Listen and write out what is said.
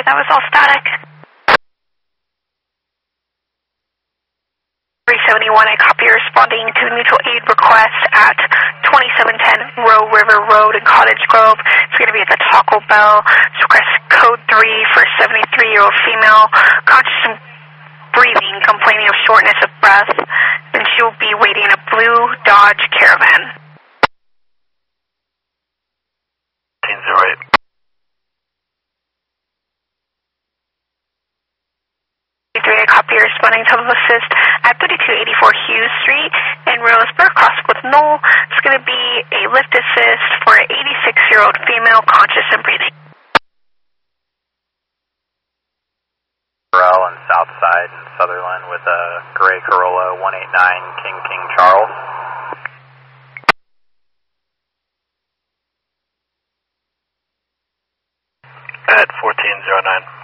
sorry, that was all static. 371, I copy you responding to the mutual aid request at 2710 Roe River Road in Cottage Grove. It's going to be at the Taco Bell. It's request code 3 for a 73-year-old female, conscious and breathing, complaining of shortness of breath, and she will be waiting in a blue Dodge Caravan. 1808. I copy you responding to assist at 3284 Hughes Street in Roseburg, crossing with Knoll. It's going to be a lift assist for an 86-year-old female, conscious and breathing. Burrell and Southside and Sutherland with a gray Corolla 189 King Charles. At 1409.